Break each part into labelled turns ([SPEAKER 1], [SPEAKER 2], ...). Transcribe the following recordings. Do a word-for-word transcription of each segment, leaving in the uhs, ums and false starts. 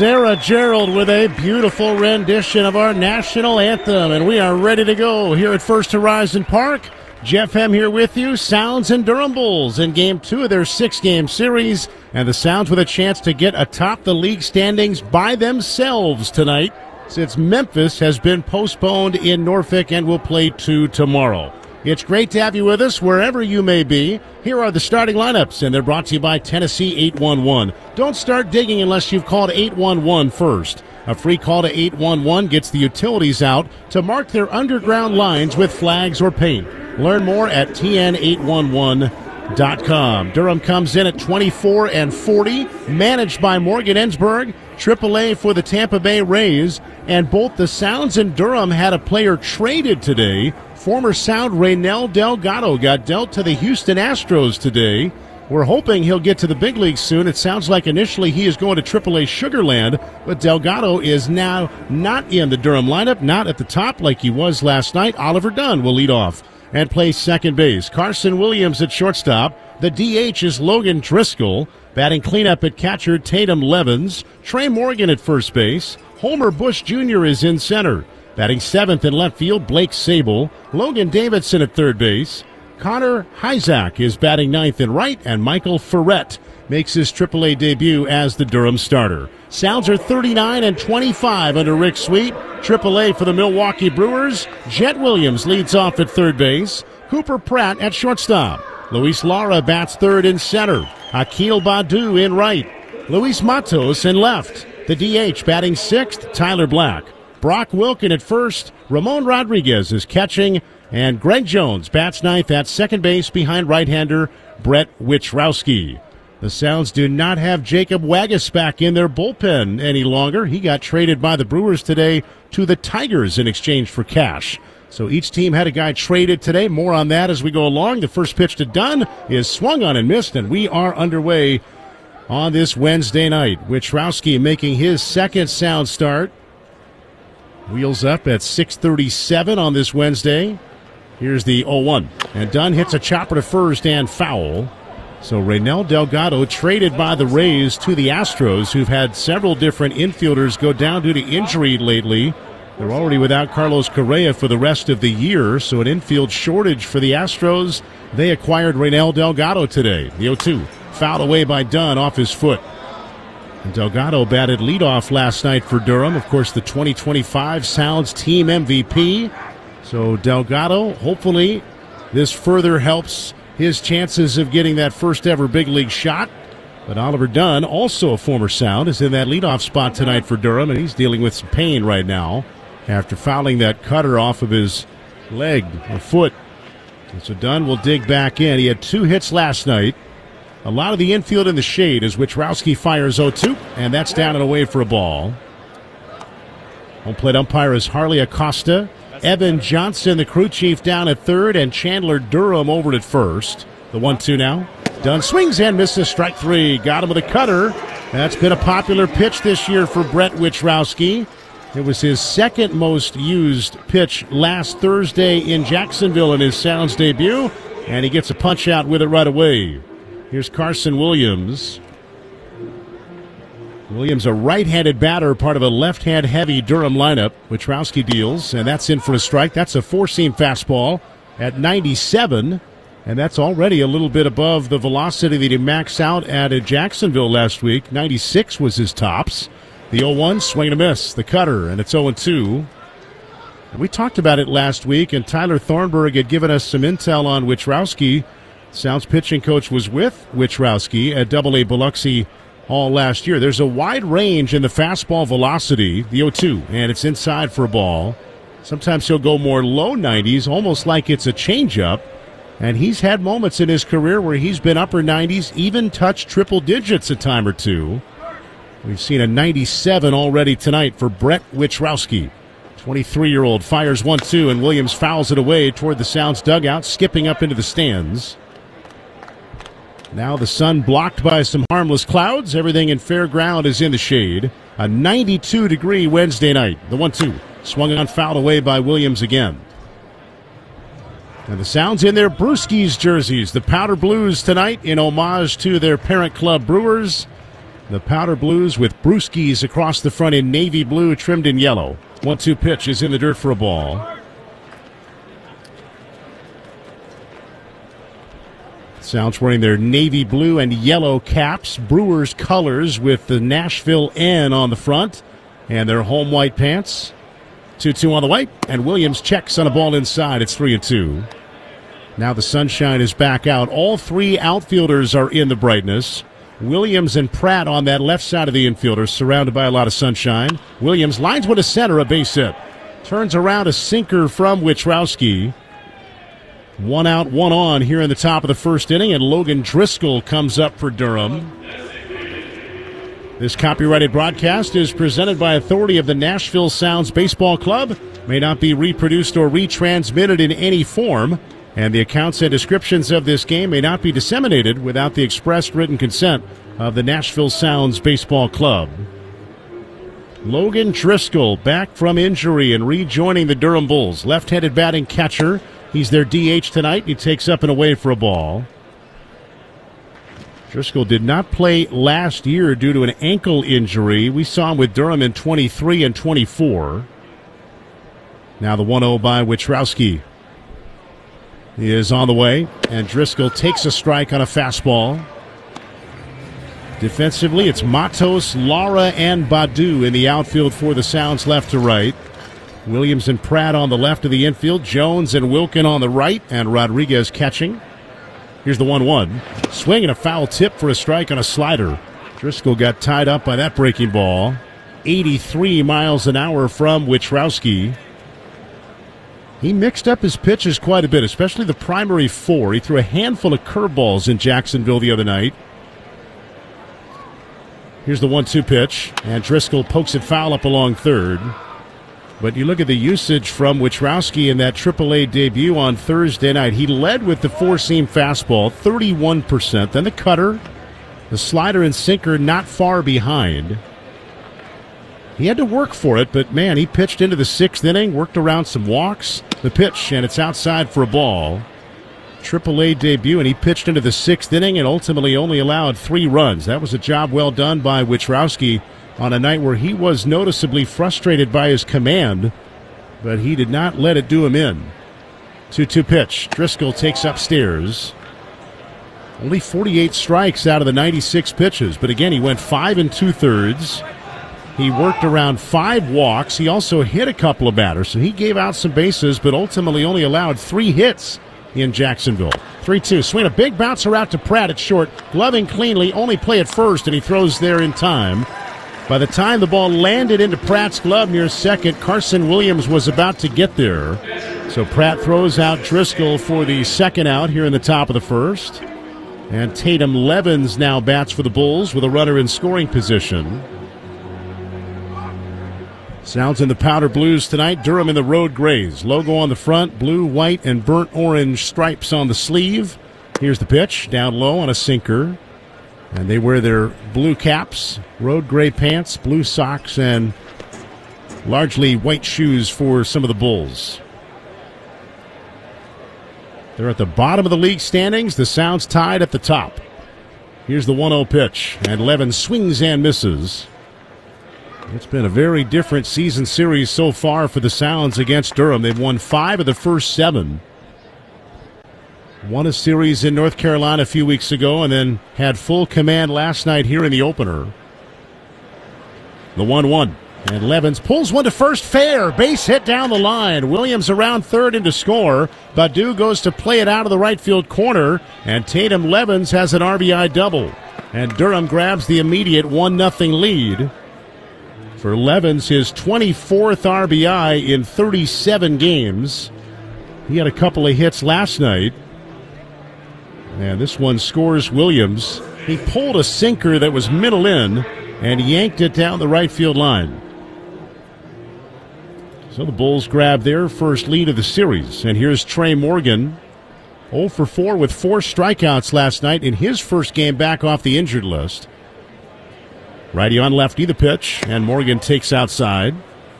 [SPEAKER 1] Sarah Gerald with a beautiful rendition of our national anthem, and we are ready to go here at First Horizon Park. Jeff Hem here with you. Sounds and Durham Bulls in game two of their six-game series, and the Sounds with a chance to get atop the league standings by themselves tonight, since Memphis has been postponed in Norfolk and will play two tomorrow. It's great to have you with us wherever you may be. Here are the starting lineups, and they're brought to you by Tennessee eight one one. Don't start digging unless you've called eight one one first. A free call to eight one one gets the utilities out to mark their underground lines with flags or paint. Learn more at T N eight one one dot com. Durham comes in at twenty-four and forty, managed by Morgan Ensberg, triple A for the Tampa Bay Rays, and both the Sounds and Durham had a player traded today. Former Sound Raynel Delgado got dealt to the Houston Astros today. We're hoping he'll get to the big leagues soon. It sounds like initially he is going to triple A Sugarland, but Delgado is now not in the Durham lineup, not at the top like he was last night. Oliver Dunn will lead off and play second base. Carson Williams at shortstop. The D H is Logan Driscoll. Batting cleanup at catcher, Tatum Levens. Trey Morgan at first base. Homer Bush Junior is in center. Batting seventh in left field, Blake Sable. Logan Davidson at third base. Connor Hyzak is batting ninth in right, and Michael Ferret makes his triple A debut as the Durham starter. Sounds are thirty-nine and twenty-five under Rick Sweet. triple A for the Milwaukee Brewers. Jet Williams leads off at third base. Cooper Pratt at shortstop. Luis Lara bats third in center. Akil Badu in right. Luis Matos in left. The D H batting sixth, Tyler Black. Brock Wilken at first. Ramon Rodriguez is catching. And Greg Jones bats ninth at second base behind right-hander Brett Wichrowski. The Sounds do not have Jacob Wagas back in their bullpen any longer. He got traded by the Brewers today to the Tigers in exchange for cash. So each team had a guy traded today. More on that as we go along. The first pitch to Dunn is swung on and missed, and we are underway on this Wednesday night. Wichrowski making his second Sound start. Wheels up at six thirty-seven on this Wednesday. Here's the oh one. And Dunn hits a chopper to first and foul. So Raynel Delgado traded by the Rays to the Astros, who've had several different infielders go down due to injury lately. They're already without Carlos Correa for the rest of the year, so an infield shortage for the Astros. They acquired Raynel Delgado today. The oh two fouled away by Dunn off his foot. And Delgado batted leadoff last night for Durham. Of course, the twenty twenty-five Sounds team M V P. So Delgado, hopefully this further helps his chances of getting that first ever big league shot. But Oliver Dunn, also a former Sound, is in that leadoff spot tonight for Durham, and he's dealing with some pain right now after fouling that cutter off of his leg or foot. And so Dunn will dig back in. He had two hits last night. A lot of the infield in the shade as Wichrowski fires oh two, and that's down and away for a ball. Home plate umpire is Harley Acosta. Evan Johnson, the crew chief, down at third, and Chandler Durham over at first. The one two now. Dunn swings and misses strike three. Got him with a cutter. That's been a popular pitch this year for Brett Wichrowski. It was his second most used pitch last Thursday in Jacksonville in his Sounds debut, and he gets a punch out with it right away. Here's Carson Williams. Williams, a right-handed batter, part of a left-hand heavy Durham lineup. Wichrowski deals, and that's in for a strike. That's a four-seam fastball at ninety-seven, and that's already a little bit above the velocity that he maxed out at Jacksonville last week. ninety-six was his tops. The oh one, swing and a miss, the cutter, and it's oh two. We talked about it last week, and Tyler Thornburg had given us some intel on Wichrowski. Sounds pitching coach was with Wichrowski at double A Biloxi all last year. There's a wide range in the fastball velocity, the oh two, and it's inside for a ball. Sometimes he'll go more low nineties, almost like it's a changeup. And he's had moments in his career where he's been upper nineties, even touched triple digits a time or two. We've seen a ninety-seven already tonight for Brett Wichrowski. twenty-three-year-old fires one two, and Williams fouls it away toward the Sounds dugout, skipping up into the stands. Now the sun blocked by some harmless clouds. Everything in fair ground is in the shade. A ninety-two degree Wednesday night. The one two swung on, fouled away by Williams again. And the Sounds in their Brewskis jerseys. The Powder Blues tonight in homage to their parent club Brewers. The powder blues with brewskis across the front in navy blue trimmed in yellow. one two pitch is in the dirt for a ball. Sounds wearing their navy blue and yellow caps, Brewers colors with the Nashville N on the front, and their home white pants. two two on the way, and Williams checks on a ball inside. It's three and two. Now the sunshine is back out. All three outfielders are in the brightness. Williams and Pratt on that left side of the infielder, surrounded by a lot of sunshine. Williams lines one to center, a base hit. Turns around a sinker from Wichrowski. One out, one on here in the top of the first inning, and Logan Driscoll comes up for Durham. This copyrighted broadcast is presented by authority of the Nashville Sounds Baseball Club, may not be reproduced or retransmitted in any form, and the accounts and descriptions of this game may not be disseminated without the expressed written consent of the Nashville Sounds Baseball Club. Logan Driscoll back from injury and rejoining the Durham Bulls. Left-handed batting catcher. He's their D H tonight. He takes up and away for a ball. Driscoll did not play last year due to an ankle injury. We saw him with Durham in twenty-three and twenty-four. Now the one oh by Wichrowski. He is on the way, and Driscoll takes a strike on a fastball. Defensively, it's Matos, Lara, and Badu in the outfield for the Sounds left to right. Williams and Pratt on the left of the infield. Jones and Wilkin on the right, and Rodriguez catching. Here's the one one. Swing and a foul tip for a strike on a slider. Driscoll got tied up by that breaking ball. eighty-three miles an hour from Wichrowski. He mixed up his pitches quite a bit, especially the primary four. He threw a handful of curveballs in Jacksonville the other night. Here's the one two pitch, and Driscoll pokes it foul up along third. But you look at the usage from Wichrowski in that triple A debut on Thursday night. He led with the four-seam fastball, thirty-one percent. Then the cutter, the slider and sinker not far behind. He had to work for it, but, man, he pitched into the sixth inning, worked around some walks. The pitch, and it's outside for a ball. triple A debut, and he pitched into the sixth inning and ultimately only allowed three runs. That was a job well done by Wichrowski on a night where he was noticeably frustrated by his command, but he did not let it do him in. two two pitch. Driscoll takes upstairs. Only forty-eight strikes out of the ninety-six pitches, but again, he went five and two-thirds. He worked around five walks. He also hit a couple of batters, so he gave out some bases, but ultimately only allowed three hits in Jacksonville. three two. Swing a big bouncer out to Pratt at short. Gloving cleanly, only play at first, and he throws there in time. By the time the ball landed into Pratt's glove near second, Carson Williams was about to get there. So Pratt throws out Driscoll for the second out here in the top of the first. And Tatum Levens now bats for the Bulls with a runner in scoring position. Sounds in the powder blues tonight. Durham in the road grays. Logo on the front, blue, white, and burnt orange stripes on the sleeve. Here's the pitch, down low on a sinker. And they wear their blue caps, road gray pants, blue socks, and largely white shoes for some of the Bulls. They're at the bottom of the league standings. The Sounds tied at the top. Here's the one oh pitch, and Levin swings and misses. It's been a very different season series so far for the Sounds against Durham. They've won five of the first seven. Won a series in North Carolina a few weeks ago and then had full command last night here in the opener. The one one. And Levens pulls one to first, fair. Base hit down the line. Williams around third in to score. Badu goes to play it out of the right field corner. And Tatum Levens has an R B I double. And Durham grabs the immediate one nothing lead. For Levens, his twenty-fourth R B I in thirty-seven games. He had a couple of hits last night. And this one scores Williams. He pulled a sinker that was middle in and yanked it down the right field line. So the Bulls grab their first lead of the series. And here's Trey Morgan, oh for four with four strikeouts last night in his first game back off the injured list. Righty on lefty, the pitch, and Morgan takes outside.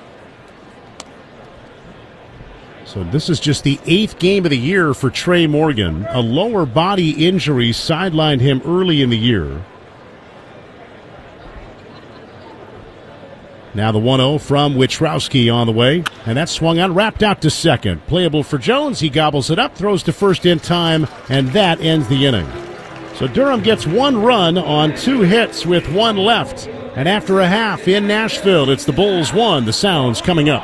[SPEAKER 1] So this is just the eighth game of the year for Trey Morgan. A lower body injury sidelined him early in the year. Now the one oh from Witrowski on the way, and that swung on, wrapped out to second. Playable for Jones. He gobbles it up, throws to first in time, and that ends the inning. So Durham gets one run on two hits with one left. And after a half in Nashville, it's the Bulls one. The Sounds coming up.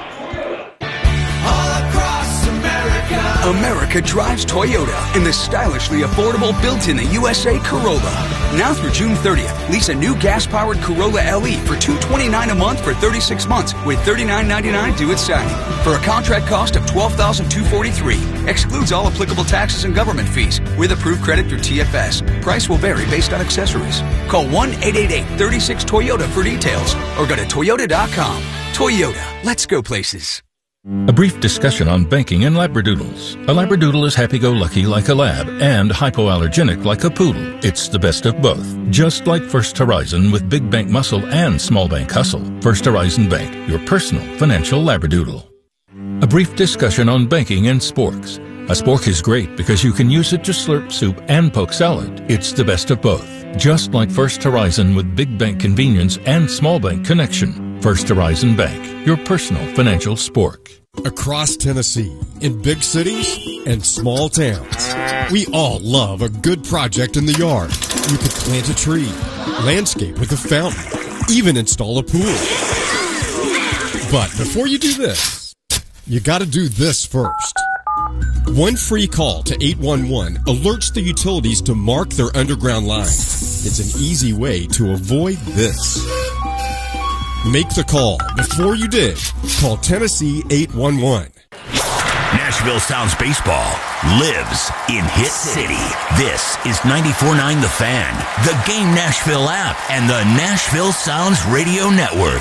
[SPEAKER 2] America drives Toyota in the stylishly affordable built-in the U S A Corolla. Now through June thirtieth, lease a new gas-powered Corolla L E for two hundred twenty-nine dollars a month for thirty-six months with thirty-nine ninety-nine due at signing. For a contract cost of twelve thousand two hundred forty-three dollars. Excludes all applicable taxes and government fees with approved credit through T F S. Price will vary based on accessories. Call one eight eight eight, three six, Toyota for details or go to toyota dot com. Toyota, let's go places.
[SPEAKER 3] A brief discussion on banking and labradoodles. A labradoodle is happy-go-lucky like a lab and hypoallergenic like a poodle. It's the best of both. Just like First Horizon with big bank muscle and small bank hustle. First Horizon Bank, your personal financial labradoodle. A brief discussion on banking and sporks. A spork is great because you can use it to slurp soup and poke salad. It's the best of both. Just like First Horizon with big bank convenience and small bank connection. First Horizon Bank, your personal financial spork.
[SPEAKER 4] Across Tennessee, in big cities and small towns, we all love a good project in the yard. You could plant a tree, landscape with a fountain, even install a pool. But before you do this, you gotta do this first. One free call to eight one one alerts the utilities to mark their underground lines. It's an easy way to avoid this. Make the call before you dig. Call Tennessee eight one one.
[SPEAKER 5] Nashville Sounds baseball lives in Hit City. This is ninety-four point nine The Fan, the Game Nashville app, and the Nashville Sounds Radio Network.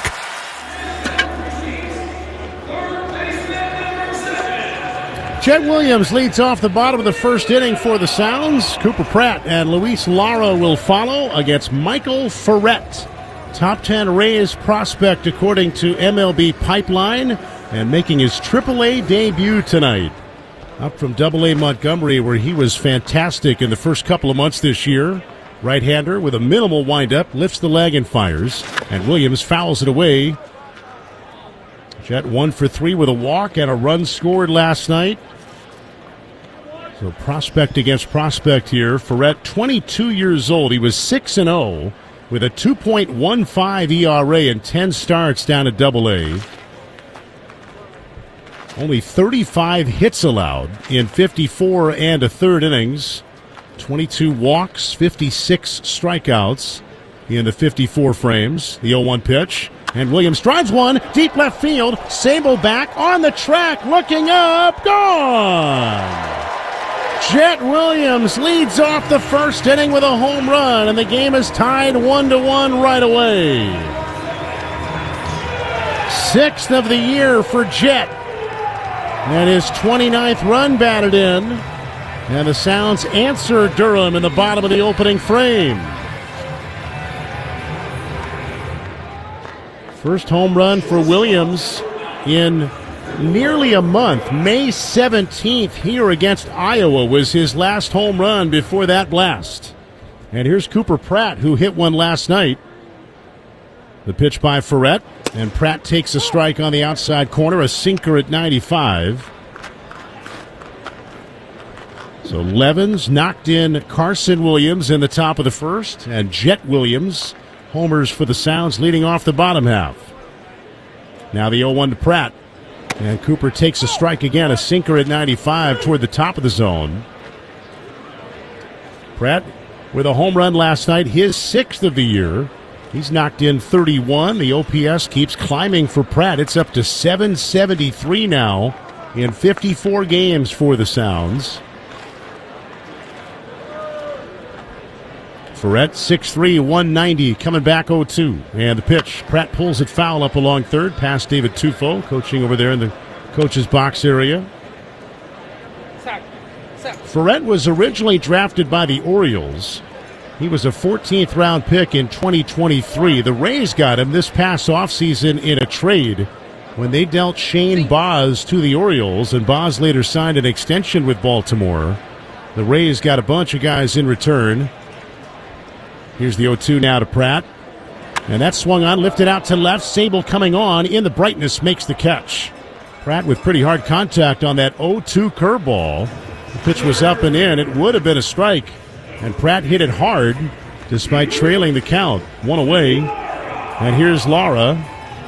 [SPEAKER 1] Jet Williams leads off the bottom of the first inning for the Sounds. Cooper Pratt and Luis Lara will follow against Michael Ferret. Top ten Rays prospect according to M L B Pipeline, and making his triple A debut tonight. Up from double A Montgomery, where he was fantastic in the first couple of months this year. Right-hander with a minimal windup, lifts the leg and fires, and Williams fouls it away. Jet one for three with a walk and a run scored last night. So prospect against prospect here. Ferret, twenty-two years old. He was six and oh. With a two point one five E R A and ten starts down at double A. Only thirty-five hits allowed in fifty-four and a third innings. twenty-two walks, fifty-six strikeouts in the fifty-four frames. The oh one pitch. And Williams drives one, deep left field. Sable back on the track, looking up, gone! Jet Williams leads off the first inning with a home run, and the game is tied one to one right away. Sixth of the year for Jet. And his twenty-ninth run batted in. And the Sounds answer Durham in the bottom of the opening frame. First home run for Williams in nearly a month. May seventeenth here against Iowa was his last home run before that blast. And here's Cooper Pratt, who hit one last night. The pitch by Ferret, and Pratt takes a strike on the outside corner, a sinker at ninety-five. So Levens knocked in Carson Williams in the top of the first, and Jet Williams homers for the Sounds leading off the bottom half. Now the oh one to Pratt. And Cooper takes a strike again, a sinker at ninety-five toward the top of the zone. Pratt with a home run last night, his sixth of the year. He's knocked in thirty-one. The O P S keeps climbing for Pratt. It's up to seven seventy-three now in fifty-four games for the Sounds. Ferret, six three, one ninety, coming back oh two. And the pitch, Pratt pulls it foul up along third, past David Tufo, coaching over there in the coach's box area. Ferret was originally drafted by the Orioles. He was a fourteenth round pick in twenty twenty-three. The Rays got him this past offseason in a trade when they dealt Shane Baz to the Orioles, and Baz later signed an extension with Baltimore. The Rays got a bunch of guys in return. Here's the oh two now to Pratt. And that swung on, lifted out to left. Sable coming on, in the brightness, makes the catch. Pratt with pretty hard contact on that oh two curveball. The pitch was up and in. It would have been a strike. And Pratt hit it hard despite trailing the count. One away. And here's Lara.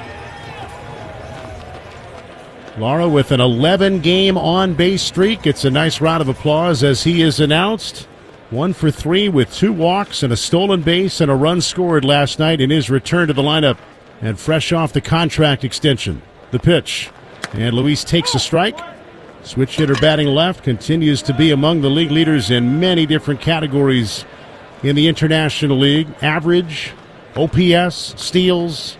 [SPEAKER 1] Lara with an eleven-game on-base streak. It's a nice round of applause as he is announced. One for three with two walks and a stolen base and a run scored last night in his return to the lineup. And fresh off the contract extension. The pitch. And Luis takes a strike. Switch hitter batting left. Continues to be among the league leaders in many different categories in the International League. Average, O P S, steals,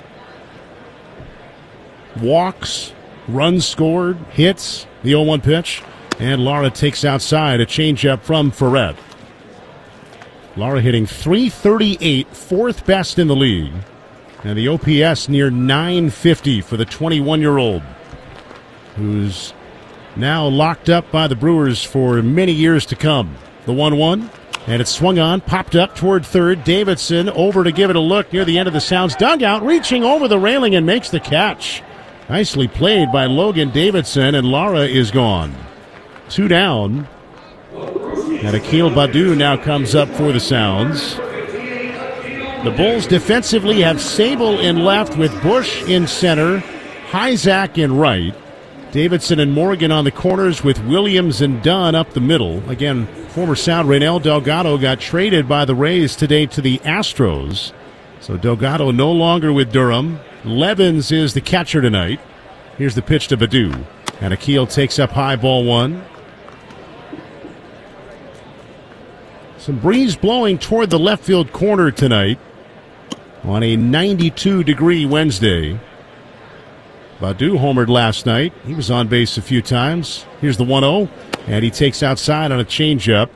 [SPEAKER 1] walks, runs scored, hits. The oh one pitch. And Lara takes outside a changeup from Ferret. Lara hitting three thirty-eight, fourth best in the league. And the O P S near nine fifty for the twenty-one-year-old, who's now locked up by the Brewers for many years to come. The one one, and it swung on, popped up toward third. Davidson over to give it a look near the end of the Sounds dugout, reaching over the railing and makes the catch. Nicely played by Logan Davidson, and Lara is gone. Two down. And Akil Baddoo now comes up for the Sounds. The Bulls defensively have Sable in left with Bush in center, Hyzak in right. Davidson and Morgan on the corners with Williams and Dunn up the middle. Again, former Sound Reynel Delgado got traded by the Rays today to the Astros. So Delgado no longer with Durham. Levens is the catcher tonight. Here's the pitch to Baddoo. And Akil takes up high, ball one. Some breeze blowing toward the left field corner tonight on a ninety-two degree Wednesday. Baddoo homered last night. He was on base a few times. Here's the one oh, and he takes outside on a changeup.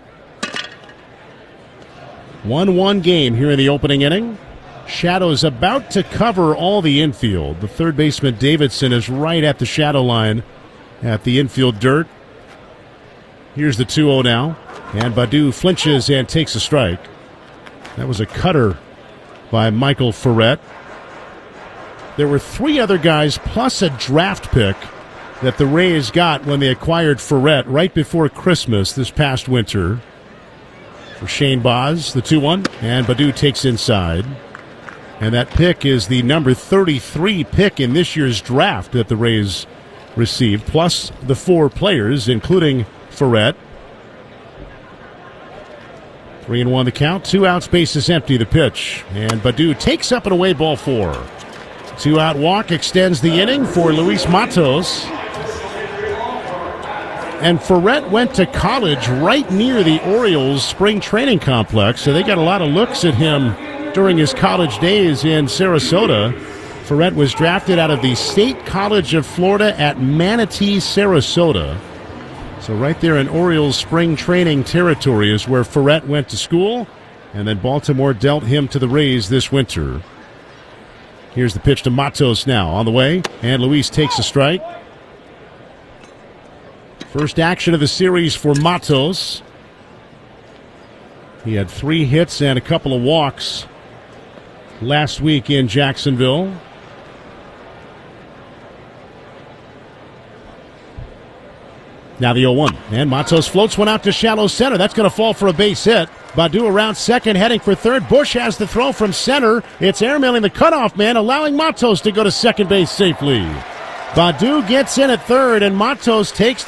[SPEAKER 1] one one game here in the opening inning. Shadow's about to cover all the infield. The third baseman Davidson is right at the shadow line at the infield dirt. Here's the two oh now. And Baddoo flinches and takes a strike. That was a cutter by Michael Ferret. There were three other guys plus a draft pick that the Rays got when they acquired Ferret right before Christmas this past winter. For Shane Baz, the two one, and Baddoo takes inside. And that pick is the number thirty-three pick in this year's draft that the Rays received, plus the four players, including Ferret. Three and one the count. Two outs, bases empty. The pitch. And Baddoo takes up an away ball four. Two out walk extends the inning for Luis Matos. And Ferret went to college right near the Orioles spring training complex, so they got a lot of looks at him during his college days in Sarasota. Ferret was drafted out of the State College of Florida at Manatee, Sarasota. So right there in Orioles spring training territory is where Ferret went to school, and then Baltimore dealt him to the Rays this winter. Here's the pitch to Matos now on the way, and Luis takes a strike. First action of the series for Matos. He had three hits and a couple of walks last week in Jacksonville. Now the oh one, and Matos floats one out to shallow center. That's going to fall for a base hit. Baddoo around second, heading for third. Bush has the throw from center. It's airmailing the cutoff man, allowing Matos to go to second base safely. Baddoo gets in at third, and Matos takes